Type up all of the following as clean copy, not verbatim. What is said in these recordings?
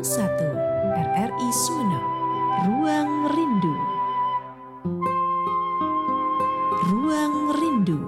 1 RRI Sumeneb. Ruang Rindu. Ruang Rindu.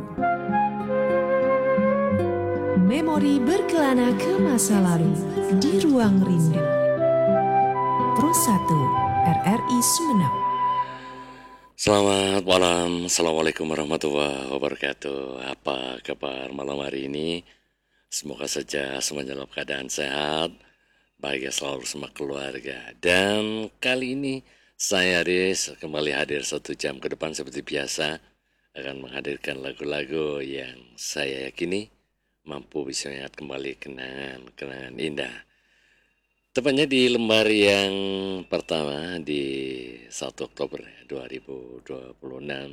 Memori berkelana ke masa lalu di Ruang Rindu. Pro 1 RRI Sumeneb. Selamat malam, Assalamualaikum warahmatullahi wabarakatuh. Apa kabar malam hari ini? Semoga saja semuanya dalam keadaan sehat, bahagia selalu bersama keluarga. Dan kali ini saya Aris kembali hadir 1 jam ke depan seperti biasa, akan menghadirkan lagu-lagu yang saya yakini mampu bisa mengingat kembali kenangan-kenangan indah. Tepatnya di lembar yang pertama di 1 Oktober 2026,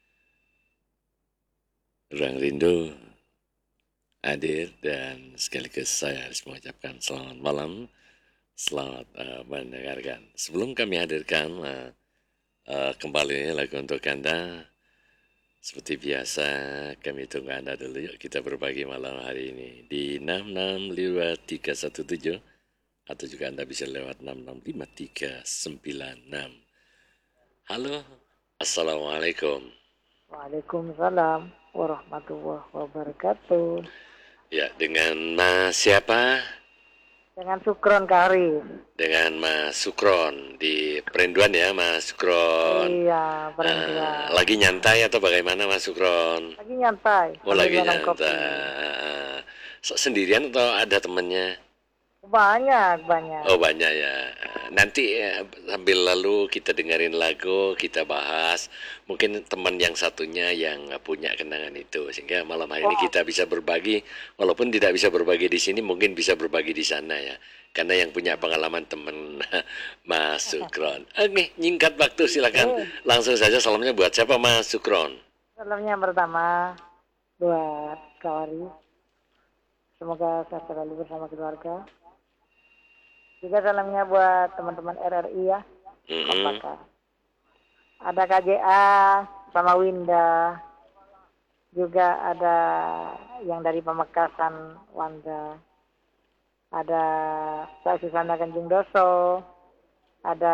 Ruang Rindu hadir dan sekaligus saya harus mengucapkan selamat malam, selamat mendengarkan. Sebelum kami hadirkan kembali lagu untuk Anda, seperti biasa kami tunggu Anda dulu. Yuk kita berbagi malam hari ini di 6655317. Atau juga Anda bisa lewat 6655396. Halo, Assalamualaikum. Waalaikumsalam warahmatullahi wabarakatuh. Ya, dengan Mas siapa? Dengan Sukron Karim. Dengan Mas Sukron di Perinduan ya, Mas Sukron. Iya, Perinduan. Lagi nyantai atau bagaimana Mas Sukron? Lagi nyantai. Oh, lagi minum kopi. nyantai. Sendirian atau ada temannya? Banyak. Oh banyak ya. Nanti sambil lalu kita dengerin lagu, kita bahas. Mungkin teman yang satunya yang punya kenangan itu, sehingga malam hari ini kita bisa berbagi. Walaupun tidak bisa berbagi di sini, mungkin bisa berbagi di sana ya. Karena yang punya pengalaman teman Mas Sukron. Oke, nyingkat waktu silakan. Langsung saja salamnya buat siapa Mas Sukron? Salamnya pertama buat Kawari. Semoga sehat selalu bersama keluarga. Juga salamnya buat teman-teman RRI ya. Apakah ada KJA sama Winda. Juga ada yang dari Pamekasan, Wanda. Ada Pak Susana Kanjeng Doso. Ada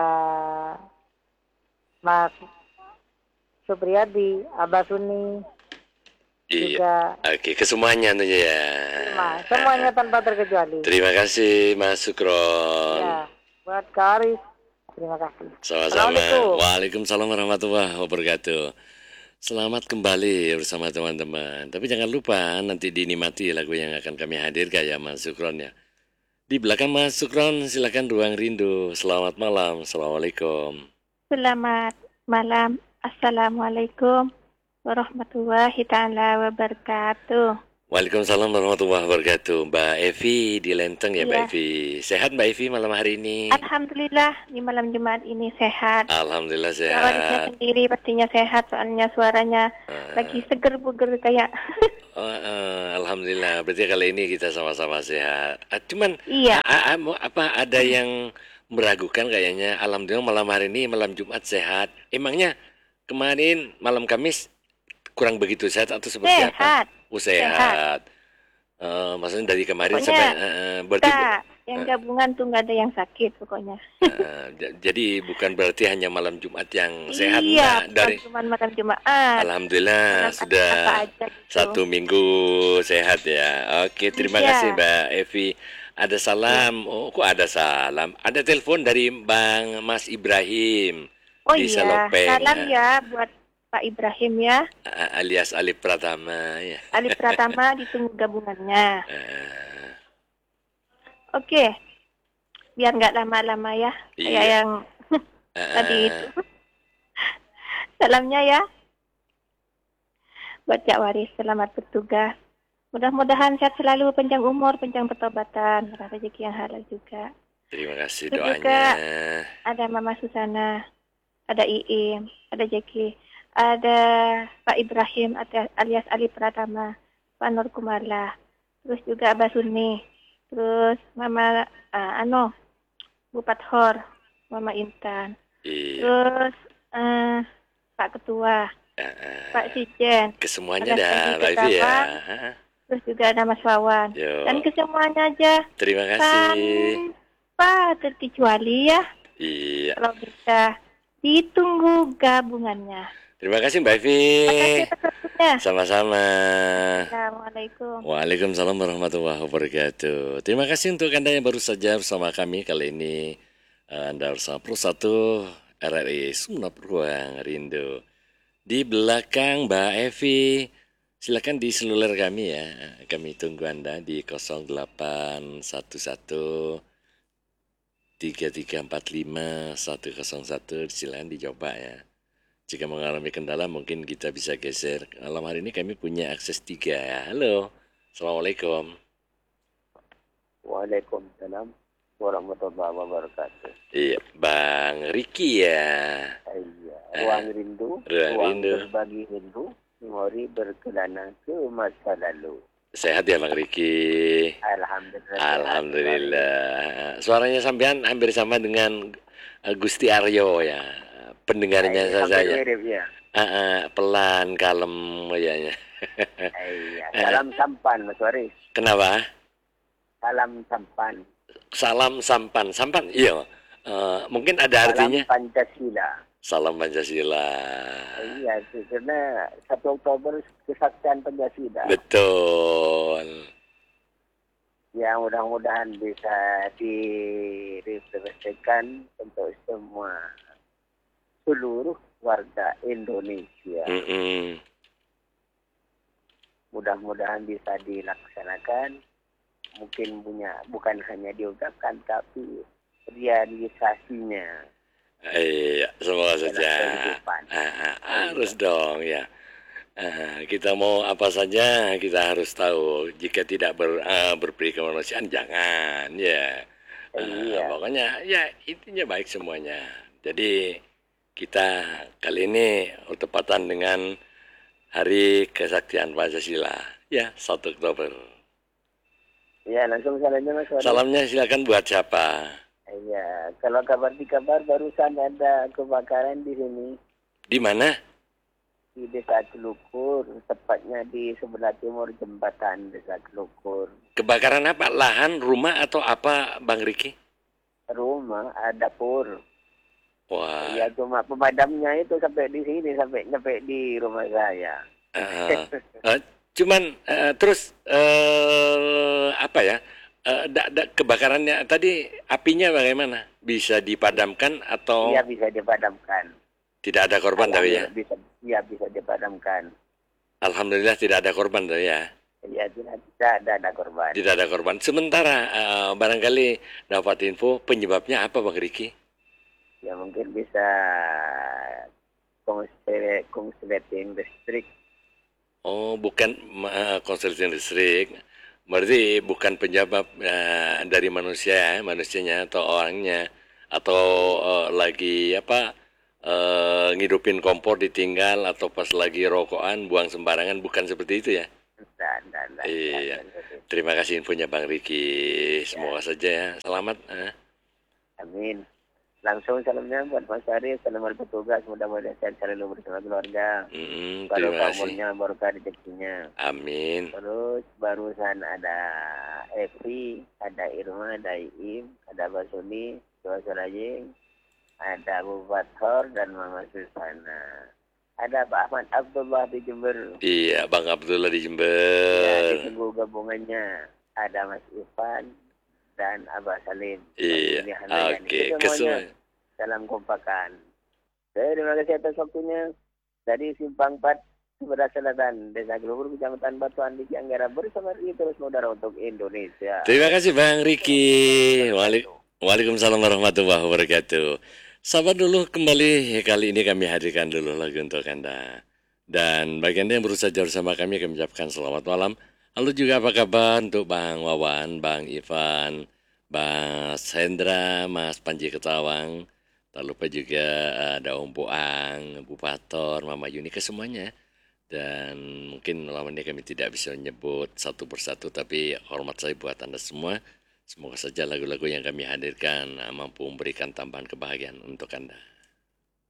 Mas Supriyadi, Abah Suni. Iya. Oke, kesemuanya tentunya ya. Semuanya tanpa terkecuali. Terima kasih Mas Sukron. Ya, buat Kak Aris, terima kasih. Sama-sama. Waalaikumsalam warahmatullahi wabarakatuh. Selamat kembali bersama teman-teman. Tapi jangan lupa nanti dinikmati lagu yang akan kami hadirkan ya Mas Sukron ya. Di belakang Mas Sukron silakan Ruang Rindu. Selamat malam. Assalamualaikum. Selamat malam. Assalamualaikum warahmatullahi ta'ala wabarakatuh. Waalaikumsalam warahmatullahi wabarakatuh. Mbak Evi di Lenteng ya, Mbak Evi. Sehat Mbak Evi malam hari ini? Alhamdulillah di malam Jumat ini sehat. Alhamdulillah sehat. Kawannya sendiri pastinya sehat, soalnya suaranya lagi seger buger kayak. Alhamdulillah. Berarti kali ini kita sama-sama sehat. Cuman iya. Apa ada yang meragukan kayaknya? Alhamdulillah malam hari ini malam Jumat sehat. Emangnya kemarin malam Kamis kurang begitu sehat atau seperti apa? Sehat. Maksudnya dari kemarin pokoknya, sampai berarti yang gabungan tuh nggak ada yang sakit pokoknya. Jadi bukan berarti hanya malam Jumat yang sehat. Iya, dari cuma malam Jumat. Alhamdulillah sudah gitu. 1 minggu sehat ya. Oke, terima kasih Mbak Evi. Ada salam. Oh, kok ada salam? Ada telepon dari Bang Mas Ibrahim. Oh iya, Salopeng. Salam ya buat Pak Ibrahim ya, alias Ali Pratama ya. Ali Pratama ditunggu gabungannya. Oke, biar nggak lama-lama ya, kayak yang tadi itu. Salamnya ya buat Cak Waris, selamat bertugas. Mudah-mudahan sehat selalu, panjang umur, panjang pertobatan, rezeki yang halal juga. Terima kasih doanya. Juga ada Mama Susana, ada Iim, ada Jeki. Ada Pak Ibrahim alias Ali Pratama, Pak Nur Kumala, terus juga Abah Suni, terus Mama Bu Pathor, Mama Intan, terus Pak Ketua, Pak Sijen, kesemuanya dah, Mbak Ivi ya. Terus juga ada Mas Wawan. Dan kesemuanya aja. Terima kasih. tanpa terkecuali ya. Iya. Kalau bisa ditunggu gabungannya. Terima kasih Mbak Evi. Terima kasih atas waktunya. Sama-sama. Assalamualaikum. Waalaikumsalam warahmatullahi wabarakatuh. Terima kasih untuk Anda yang baru saja bersama kami kali ini. Anda bersama Pro 1 RRI Sumeneb Ruang Rindu. Di belakang Mbak Evi, silakan di seluler kami ya. Kami tunggu Anda di 0811 3345 101. Silakan dicoba ya. Jika mengalami kendala mungkin kita bisa geser. Malam hari ini kami punya akses 3 ya. Halo. Assalamualaikum. Waalaikumsalam warahmatullahi wabarakatuh. Iya, Bang Riki ya. Iya, ruang rindu, Ruang rindu. berbagi rindu, memori berkelana ke masa lalu. Sehat ya Bang Riki. Alhamdulillah. Alhamdulillah. Suaranya sampean hampir sama dengan Gusti Aryo ya. Pendengarnya saja ya. Mirip ya. Pelan, kalem ya. Iya, salam sampan Mas Waris. Kenapa? Salam sampan. Salam sampan. Sampan, iya. Mungkin ada artinya. Salam Pancasila. Salam Pancasila. Iya, karena 1 Oktober kesaktian Pancasila. Betul. Ya, mudah-mudahan bisa direfleksikan untuk semua seluruh warga Indonesia. Mudah-mudahan bisa dilaksanakan. Mungkin bukan hanya diucapkan tapi realisasinya. Iya, semoga saja. Harus dong ya. Kita mau apa saja kita harus tahu. Jika tidak berperi kemanusiaan jangan ya. Iya. Pokoknya ya intinya baik semuanya. Jadi kita kali ini bertepatan dengan Hari Kesaktian Pancasila ya 1 Oktober. Ya, langsung salamnya Mas Waris. Salamnya silakan buat siapa? Iya, kalau kabar barusan ada kebakaran di sini Di mana? di Desa Celukur, tepatnya di sebelah timur jembatan Desa Celukur. Kebakaran apa? Lahan, rumah atau apa Bang Riki? Rumah, dapur. Wah. Ya, cuma pemadamnya itu sampai di sini, sampai nyampe di rumah saya. Terus apa ya? Kebakarannya tadi apinya bagaimana? Bisa dipadamkan atau Iya, bisa dipadamkan. tidak ada korban tapi ya? Bisa dipadamkan. Alhamdulillah tidak ada korban tapi ya? Iya, tidak ada korban. Tidak ada korban. Sementara barangkali dapat info penyebabnya apa Bang Riki? Ya, mungkin bisa konsleting listrik. Oh, bukan konsleting listrik. Berarti bukan penyebab dari manusianya atau orangnya atau lagi ngidupin kompor ditinggal atau pas lagi rokokan buang sembarangan, bukan seperti itu ya? Tidak. Iya. Terima kasih infonya Bang Riki. Semoga saja ya selamat. Amin. Langsung salamnya buat Mas Arif, selamat bertugas, mudah-mudahan sehat selalu bersama keluarga. Kalau Terima kasih. umurnya barokah rezekinya. Amin. Terus barusan ada Evi, ada Irma, ada Iim, ada Basuni, Jawa Serajing, ada Abu Bathor dan Mama Susana. Ada Pak Ahmad Abdullah di Jember. Iya, Bang Abdullah di Ya, Jember. ditunggu gabungannya. Ada Mas Ivan dan Abah Salim. Iya, oke. Kesemuanya. Dalam kompakan. Terima kasih atas waktunya. Dari Simpang 4, Sebelah Selatan, Desa Gelubur, Kecamatan Batuan, di Anggara, bersama Riki terus mudara untuk Indonesia. Terima kasih Bang Riki. Waalaikumsalam warahmatullahi wabarakatuh. Sabar dulu kembali. Kali ini kami hadirkan dulu lagu untuk Anda. Dan bagi Anda yang baru saja bersama kami mengucapkan selamat malam. Halo juga apa kabar untuk Bang Wawan, Bang Ivan, Mas Hendra, Mas Panji Ketawang. Tak lupa juga ada Om Boang, Bu Pator, Mama Yuni, ke semuanya. Dan mungkin malam ini kami tidak bisa menyebut satu persatu, tapi hormat saya buat Anda semua. Semoga saja lagu-lagu yang kami hadirkan mampu memberikan tambahan kebahagiaan untuk Anda.